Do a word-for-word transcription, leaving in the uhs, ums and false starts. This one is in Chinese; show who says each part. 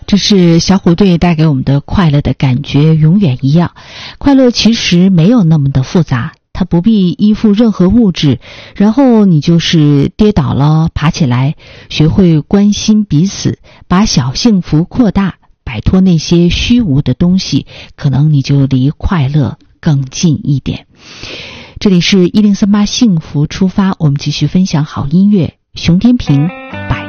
Speaker 1: 这是小虎队带给我们的快乐的感觉永远一样。快乐其实没有那么的复杂，它不必依附任何物质，然后你就是跌倒了爬起来，学会关心彼此，把小幸福扩大，摆脱那些虚无的东西，可能你就离快乐更近一点。这里是一零三八幸福出发，我们继续分享好音乐，熊天平百